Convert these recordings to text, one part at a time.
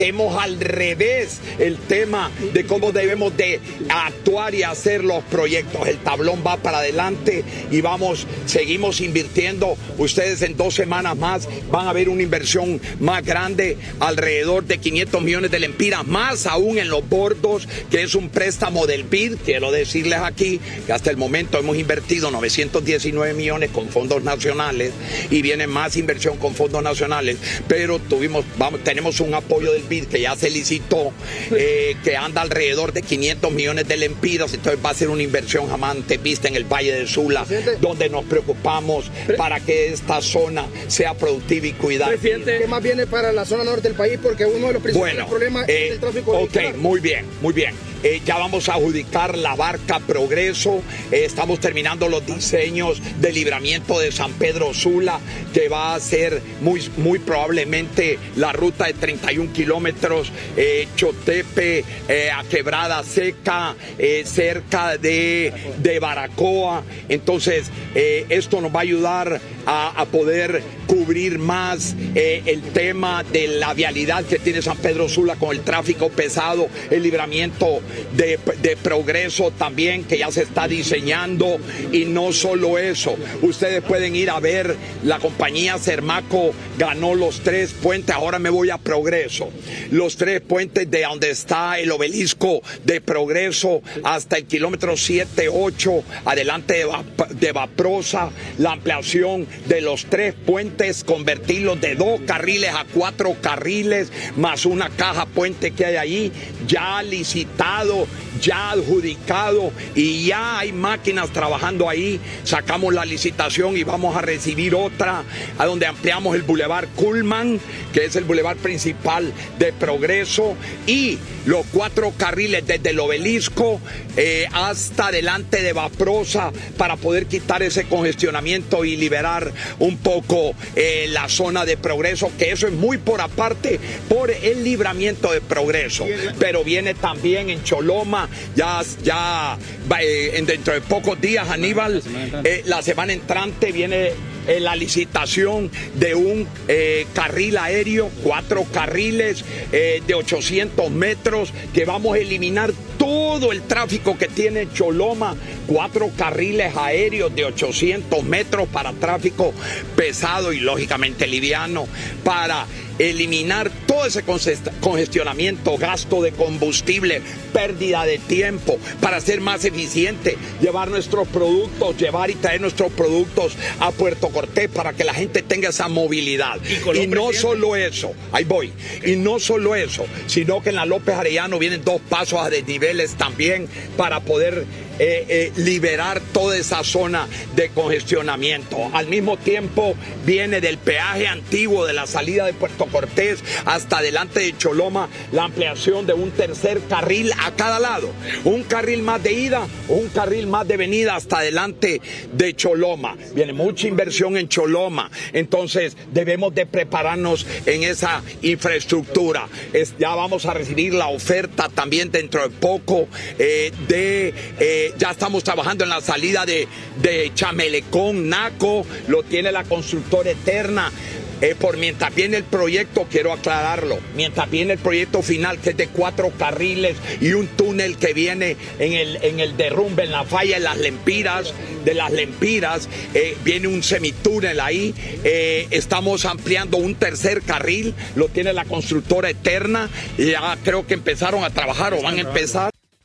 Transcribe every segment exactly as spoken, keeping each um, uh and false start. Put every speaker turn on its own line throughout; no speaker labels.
Hemos al revés el tema de cómo debemos de actuar y hacer los proyectos. El tablón va para adelante y vamos, seguimos invirtiendo. Ustedes en dos semanas más van a ver una inversión más grande, alrededor de quinientos millones de lempiras, más aún en los bordos, que es un préstamo del B I D. Quiero decirles aquí que hasta el momento hemos invertido novecientos diecinueve millones con fondos nacionales y viene más inversión con fondos nacionales, pero tuvimos, vamos, tenemos un apoyo del B I D que ya se licitó, eh, que anda alrededor de quinientos millones de lempiras. Entonces va a ser una inversión jamás antes vista en el Valle de Sula, Presidente, donde nos preocupamos Pre para que esta zona sea productiva y cuidada.
Presidente, ¿qué más viene para la zona norte del país? Porque uno de los principales
bueno,
problemas
eh,
es el tráfico
Ok,
vehicular.
muy bien, muy bien. Eh, ya vamos a adjudicar la barca Progreso, eh, estamos terminando los diseños de libramiento de San Pedro Sula, que va a ser muy, muy probablemente la ruta de treinta y un kilómetros, eh, Chotepe eh, a Quebrada Seca, eh, cerca de, de Baracoa. Entonces, eh, esto nos va a ayudar a, a poder cubrir más eh, el tema de la vialidad que tiene San Pedro Sula con el tráfico pesado, el libramiento De, de Progreso también, que ya se está diseñando. Y no solo eso, ustedes pueden ir a ver, la compañía Sermaco ganó los tres puentes. Ahora me voy a Progreso, los tres puentes de donde está el obelisco de Progreso hasta el kilómetro siete ocho, adelante de, de Vaprosa, la ampliación de los tres puentes, convertirlos de dos carriles a cuatro carriles, más una caja puente que hay ahí, ya licitado, ya adjudicado, y ya hay máquinas trabajando ahí. Sacamos la licitación y vamos a recibir otra, a donde ampliamos el Boulevard Kuhlman, que es el bulevar principal de Progreso, y los cuatro carriles desde el obelisco eh, hasta delante de Vaprosa, para poder quitar ese congestionamiento y liberar un poco eh, la zona de Progreso, que eso es muy por aparte por el libramiento de Progreso. Pero viene también en Choloma, ya, ya eh, dentro de pocos días, Aníbal, eh, la semana entrante viene eh, la licitación de un eh, carril aéreo, cuatro carriles eh, de ochocientos metros, que vamos a eliminar todo el tráfico que tiene Choloma, cuatro carriles aéreos de ochocientos metros para tráfico pesado y lógicamente liviano, para eliminar todo ese congestionamiento, gasto de combustible, pérdida de tiempo, para ser más eficiente, llevar nuestros productos, llevar y traer nuestros productos a Puerto Cortés para que la gente tenga esa movilidad. Y, y no solo eso, ahí voy, y no solo eso, sino que en la López Arellano vienen dos pasos a desniveles también para poder eh, eh, liberar toda esa zona de congestionamiento. Al mismo tiempo viene del peaje antiguo de la salida de Puerto Cortés hasta delante de Choloma la ampliación de un tercer carril a cada lado, un carril más de ida, un carril más de venida hasta delante de Choloma. Viene mucha inversión en Choloma, entonces debemos de prepararnos en esa infraestructura. Es, ya vamos a recibir la oferta también dentro de poco eh, de eh, ya estamos trabajando en la salida de, de Chamelecón, Naco, lo tiene la constructora Eterna. Eh, por mientras viene el proyecto, quiero aclararlo, mientras viene el proyecto final, que es de cuatro carriles y un túnel que viene en el, en el derrumbe, en la falla de las Lempiras, de las Lempiras, eh, viene un semitúnel ahí, eh, estamos ampliando un tercer carril, lo tiene la constructora Eterna, y ya creo que empezaron a trabajar o van a empezar.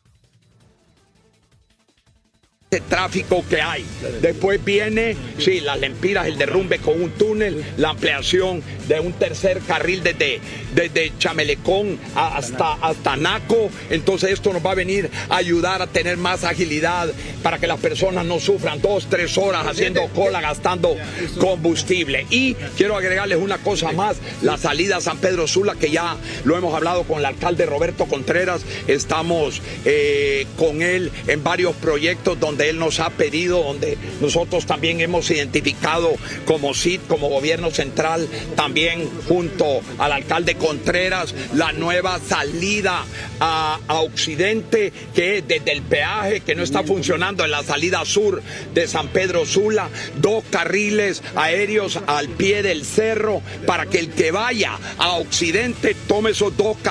De tráfico que hay. Después viene, sí, las Lempiras, el derrumbe con un túnel, la ampliación de un tercer carril desde, desde Chamelecón hasta, hasta Naco. Entonces esto nos va a venir a ayudar a tener más agilidad para que las personas no sufran dos, tres horas haciendo cola, gastando combustible. Y quiero agregarles una cosa más, la salida a San Pedro Sula, que ya lo hemos hablado con el alcalde Roberto Contreras, estamos eh, con él en varios proyectos donde él nos ha pedido, donde nosotros también hemos identificado como C I D, como gobierno central, también junto al alcalde Contreras, la nueva salida a, a Occidente, que es desde el peaje, que no está funcionando en la salida sur de San Pedro Sula, dos carriles aéreos al pie del cerro, para que el que vaya a Occidente tome esos dos carriles